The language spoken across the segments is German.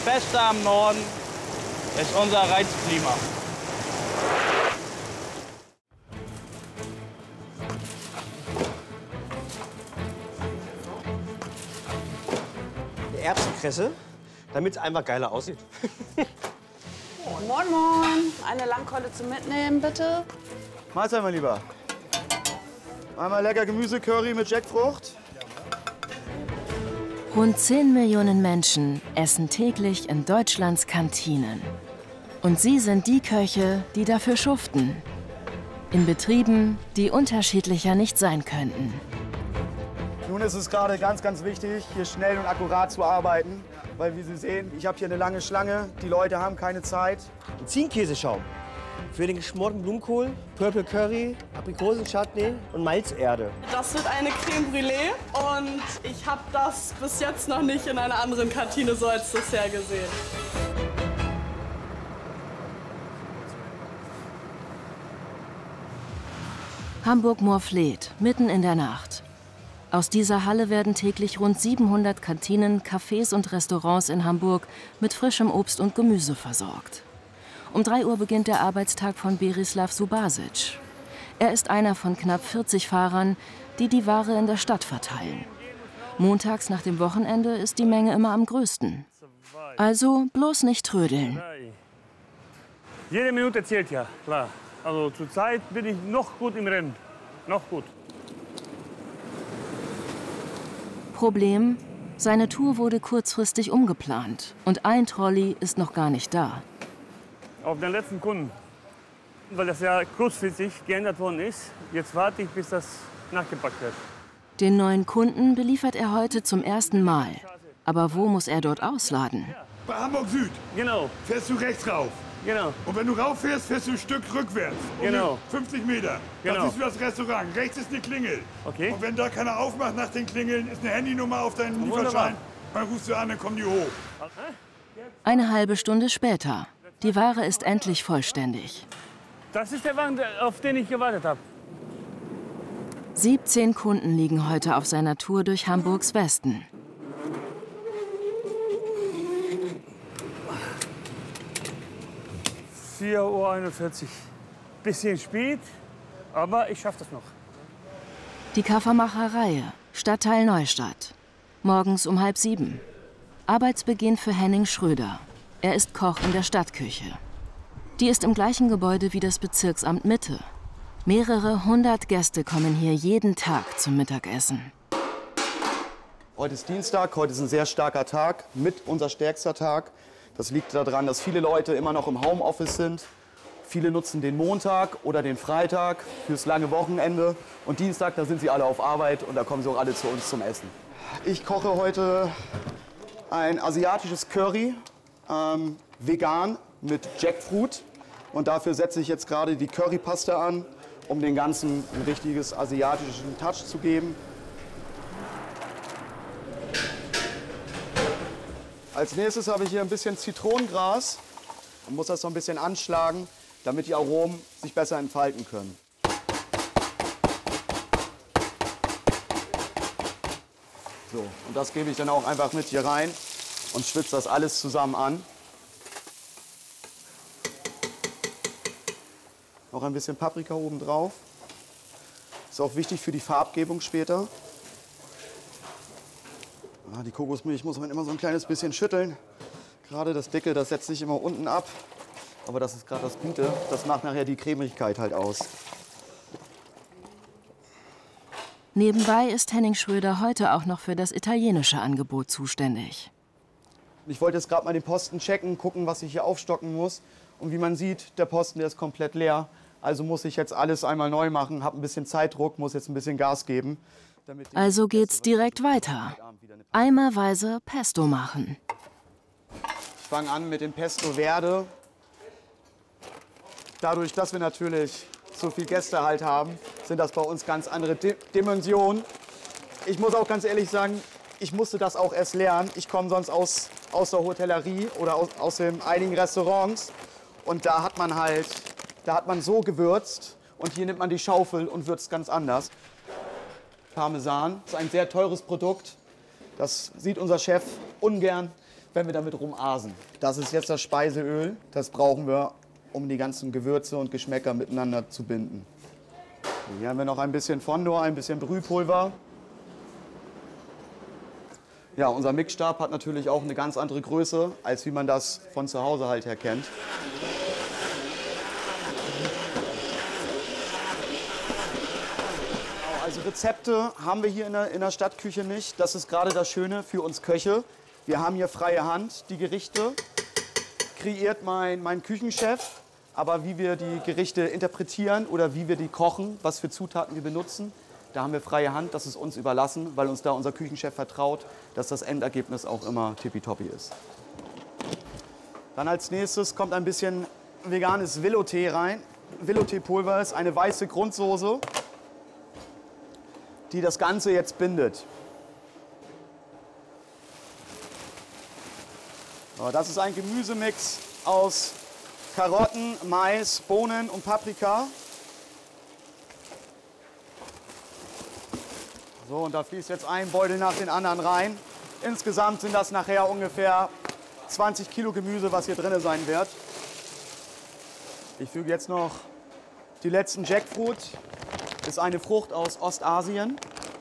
Beste am Norden ist unser Reizklima. Erbsenkresse, damit es einfach geiler aussieht. Moin, moin. Eine Langkeule zum Mitnehmen, bitte. Mahlzeit, mein Lieber. Einmal lecker Gemüsecurry mit Jackfrucht. Rund 10 Millionen Menschen essen täglich in Deutschlands Kantinen. Und sie sind die Köche, die dafür schuften. In Betrieben, die unterschiedlicher nicht sein könnten. Nun ist es gerade ganz, ganz wichtig, hier schnell und akkurat zu arbeiten. Weil, wie Sie sehen, ich habe hier eine lange Schlange. Die Leute haben keine Zeit. Ziegenkäseschaum für den geschmorten Blumenkohl, Purple Curry, Aprikosenchutney und Malzerde. Das wird eine Creme Brûlée und ich habe das bis jetzt noch nicht in einer anderen Kantine so als Dessert gesehen. Hamburg-Moorfleet, mitten in der Nacht. Aus dieser Halle werden täglich rund 700 Kantinen, Cafés und Restaurants in Hamburg mit frischem Obst und Gemüse versorgt. Um 3 Uhr beginnt der Arbeitstag von Berislav Subasic. Er ist einer von knapp 40 Fahrern, die die Ware in der Stadt verteilen. Montags nach dem Wochenende ist die Menge immer am größten. Also bloß nicht trödeln. Jede Minute zählt ja, klar. Also zurzeit bin ich noch gut im Rennen. Noch gut. Problem: Seine Tour wurde kurzfristig umgeplant und ein Trolley ist noch gar nicht da. Auf den letzten Kunden, weil das ja kurzfristig geändert worden ist. Jetzt warte ich, bis das nachgepackt wird. Den neuen Kunden beliefert er heute zum ersten Mal. Aber wo muss er dort ausladen? Bei Hamburg Süd. Genau. Fährst du rechts rauf. Genau. Und wenn du rauf fährst, fährst du ein Stück rückwärts. Genau. 50 Meter. Da Genau. siehst du das Restaurant. Rechts ist eine Klingel. Okay. Und wenn da keiner aufmacht nach den Klingeln, ist eine Handynummer auf deinem Wunderbar. Lieferschein. Dann rufst du an, dann kommen die hoch. Eine halbe Stunde später. Die Ware ist endlich vollständig. Das ist der Wagen, auf den ich gewartet habe. 17 Kunden liegen heute auf seiner Tour durch Hamburgs Westen. (4:41 Uhr). Bisschen spät, aber ich schaffe das noch. Die Kaffermacherreihe, Stadtteil Neustadt. Morgens um 6:30. Arbeitsbeginn für Henning Schröder. Er ist Koch in der Stadtküche. Die ist im gleichen Gebäude wie das Bezirksamt Mitte. Mehrere hundert Gäste kommen hier jeden Tag zum Mittagessen. Heute ist Dienstag, heute ist ein sehr starker Tag, mit unser stärkster Tag. Das liegt daran, dass viele Leute immer noch im Homeoffice sind. Viele nutzen den Montag oder den Freitag fürs lange Wochenende. Und Dienstag, da sind sie alle auf Arbeit und da kommen sie auch alle zu uns zum Essen. Ich koche heute ein asiatisches Curry, vegan mit Jackfruit. Und dafür setze ich jetzt gerade die Currypaste an, um den Ganzen ein richtiges asiatischen Touch zu geben. Als nächstes habe ich hier ein bisschen Zitronengras. Man muss das so ein bisschen anschlagen, damit die Aromen sich besser entfalten können. So, und das gebe ich dann auch einfach mit hier rein und schwitze das alles zusammen an. Noch ein bisschen Paprika oben drauf. Ist auch wichtig für die Farbgebung später. Die Kokosmilch muss man immer so ein kleines bisschen schütteln. Gerade das Dicke, das setzt sich immer unten ab. Aber das ist gerade das Gute. Das macht nachher die Cremigkeit halt aus. Nebenbei ist Henning Schröder heute auch noch für das italienische Angebot zuständig. Ich wollte jetzt gerade mal den Posten checken, gucken, was ich hier aufstocken muss. Und wie man sieht, der Posten, der ist komplett leer. Also muss ich jetzt alles einmal neu machen, habe ein bisschen Zeitdruck, muss jetzt ein bisschen Gas geben. Also geht's direkt weiter. Eimerweise Pesto machen. Ich fange an mit dem Pesto Verde. Dadurch, dass wir natürlich so viele Gäste halt haben, sind das bei uns ganz andere Dimensionen. Ich muss auch ganz ehrlich sagen, ich musste das auch erst lernen. Ich komme sonst aus der Hotellerie oder aus einigen Restaurants. Und da hat man so gewürzt. Und hier nimmt man die Schaufel und würzt ganz anders. Parmesan ist ein sehr teures Produkt. Das sieht unser Chef ungern, wenn wir damit rumasen. Das ist jetzt das Speiseöl. Das brauchen wir, um die ganzen Gewürze und Geschmäcker miteinander zu binden. Hier haben wir noch ein bisschen Fondor, ein bisschen Brühpulver. Ja, unser Mixstab hat natürlich auch eine ganz andere Größe, als wie man das von zu Hause halt her kennt. Also Rezepte haben wir hier in der Stadtküche nicht. Das ist gerade das Schöne für uns Köche. Wir haben hier freie Hand. Die Gerichte kreiert mein Küchenchef. Aber wie wir die Gerichte interpretieren oder wie wir die kochen, was für Zutaten wir benutzen, da haben wir freie Hand. Das ist uns überlassen, weil uns da unser Küchenchef vertraut, dass das Endergebnis auch immer tippitoppi ist. Dann als nächstes kommt ein bisschen veganes Velouté rein. Velouté-Pulver ist eine weiße Grundsoße, die das Ganze jetzt bindet. So, das ist ein Gemüsemix aus Karotten, Mais, Bohnen und Paprika. So, und da fließt jetzt ein Beutel nach den anderen rein. Insgesamt sind das nachher ungefähr 20 Kilo Gemüse, was hier drin sein wird. Ich füge jetzt noch die letzten Jackfruit. Das ist eine Frucht aus Ostasien.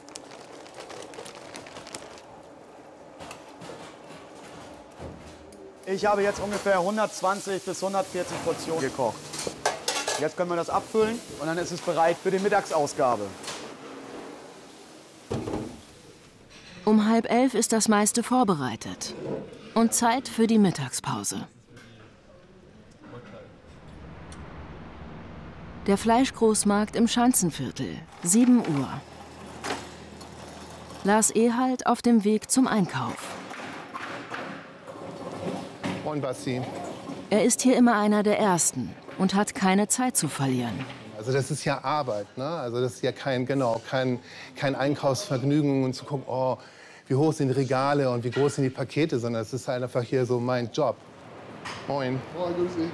Ich habe jetzt ungefähr 120 bis 140 Portionen gekocht. Jetzt können wir das abfüllen und dann ist es bereit für die Mittagsausgabe. Um 10:30 ist das meiste vorbereitet. Und Zeit für die Mittagspause. Der Fleischgroßmarkt im Schanzenviertel, 7 Uhr. Lars Ehalt auf dem Weg zum Einkauf. Moin, Basti. Er ist hier immer einer der Ersten und hat keine Zeit zu verlieren. Also das ist ja Arbeit, ne? Also das ist ja kein Einkaufsvergnügen und zu gucken, oh, wie hoch sind die Regale und wie groß sind die Pakete, sondern es ist halt einfach hier so mein Job. Moin. Moin, grüß dich.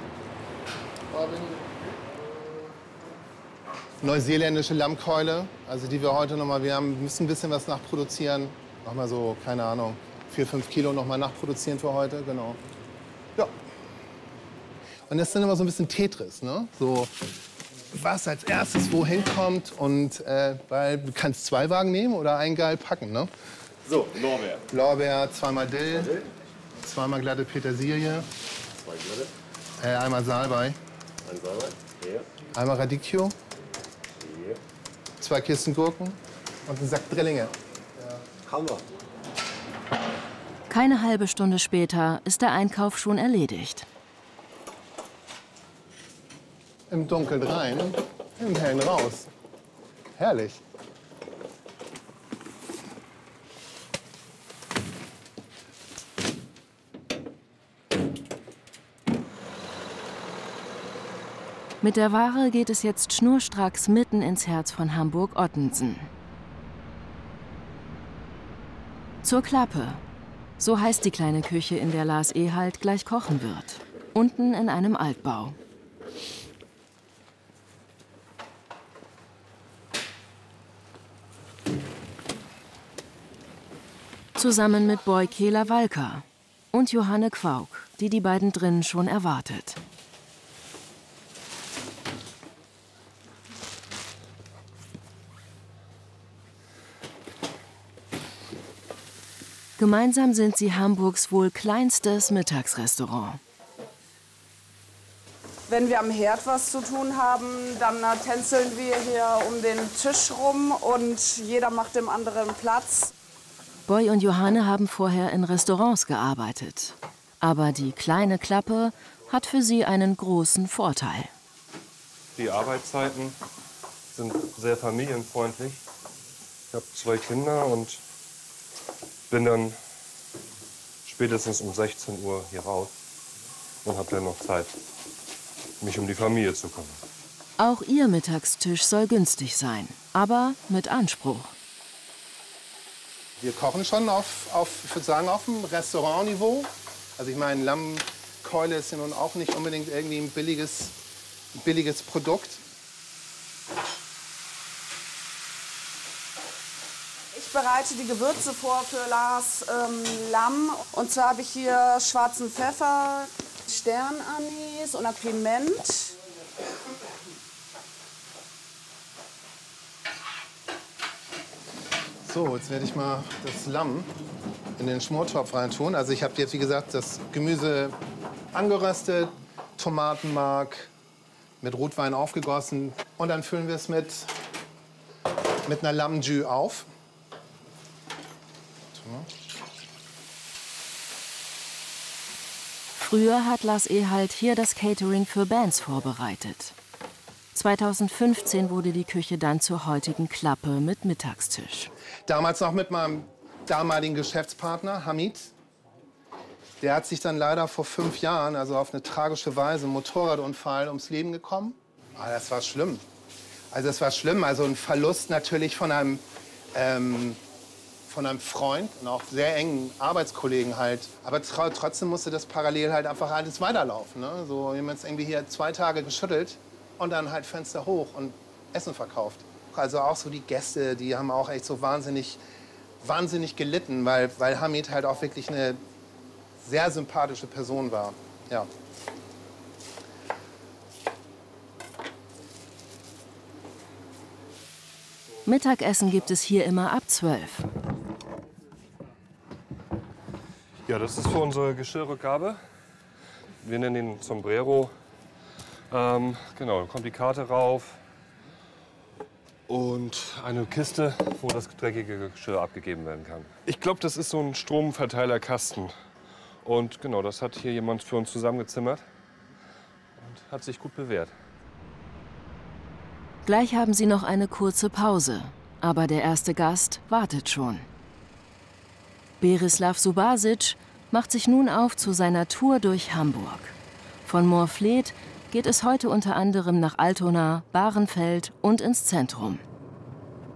Neuseeländische Lammkeule, also die wir heute noch mal, wir müssen ein bisschen was nachproduzieren. Noch mal so, keine Ahnung, 4-5 Kilo noch mal nachproduzieren für heute, genau. Ja. Und das ist dann immer so ein bisschen Tetris, ne? So, was als erstes wohin kommt und weil du kannst 2 Wagen nehmen oder einen geil packen, ne? So, Lorbeer. Lorbeer, 2-mal Dill, 2-mal glatte Petersilie, 2 glatte, einmal Salbei, ein Salbei, hier, einmal Radicchio, hier, 2 Kisten Gurken und einen Sack Drillinge. Hammer. Keine halbe Stunde später ist der Einkauf schon erledigt. Im Dunkeln rein, im Hellen raus. Herrlich. Mit der Ware geht es jetzt schnurstracks mitten ins Herz von Hamburg-Ottensen. Zur Klappe. So heißt die kleine Küche, in der Lars Ehalt gleich kochen wird. Unten in einem Altbau. Zusammen mit Boy Kehler-Walker und Johanne Quauk, die die beiden drinnen schon erwartet. Gemeinsam sind sie Hamburgs wohl kleinstes Mittagsrestaurant. Wenn wir am Herd was zu tun haben, dann tänzeln wir hier um den Tisch rum und jeder macht dem anderen Platz. Boy und Johanne haben vorher in Restaurants gearbeitet. Aber die kleine Klappe hat für sie einen großen Vorteil. Die Arbeitszeiten sind sehr familienfreundlich. Ich habe 2 Kinder und bin dann spätestens um 16 Uhr hier raus und habe dann noch Zeit, mich um die Familie zu kümmern. Auch ihr Mittagstisch soll günstig sein, aber mit Anspruch. Wir kochen schon ich würde sagen, auf dem Restaurantniveau. Also ich meine, Lammkeule ist ja nun auch nicht unbedingt irgendwie ein billiges Produkt. Ich bereite bereite die Gewürze vor für Lars Lamm. Und zwar habe ich hier schwarzen Pfeffer, Sternanis und Piment. So, jetzt werde ich mal das Lamm in den Schmortopf reintun. Also ich habe jetzt, wie gesagt, das Gemüse angeröstet, Tomatenmark mit Rotwein aufgegossen. Und dann füllen wir es mit einer Lammjus auf. Früher hat Lars Ehalt hier das Catering für Bands vorbereitet. 2015 wurde die Küche dann zur heutigen Klappe mit Mittagstisch. Damals noch mit meinem damaligen Geschäftspartner Hamid. Der hat sich dann leider vor 5 Jahren, also auf eine tragische Weise, einen Motorradunfall ums Leben gekommen. Aber das war schlimm. Also es war schlimm, also ein Verlust natürlich von einem Freund und auch sehr engen Arbeitskollegen halt. Aber trotzdem musste das parallel halt einfach alles weiterlaufen. Ne? So, wir haben jetzt irgendwie hier 2 Tage geschüttelt und dann halt Fenster hoch und Essen verkauft. Also auch so die Gäste, die haben auch echt so wahnsinnig gelitten, weil Hamid halt auch wirklich eine sehr sympathische Person war. Ja. Mittagessen gibt es hier immer ab 12. Ja, das ist für unsere Geschirrrückgabe. Wir nennen den Sombrero. Genau, dann kommt die Karte rauf und eine Kiste, wo das dreckige Geschirr abgegeben werden kann. Ich glaube, das ist so ein Stromverteilerkasten. Und genau, das hat hier jemand für uns zusammengezimmert und hat sich gut bewährt. Gleich haben sie noch eine kurze Pause, aber der erste Gast wartet schon. Berislav Subasic macht sich nun auf zu seiner Tour durch Hamburg. Von Moorvliet geht es heute unter anderem nach Altona, Bahrenfeld und ins Zentrum.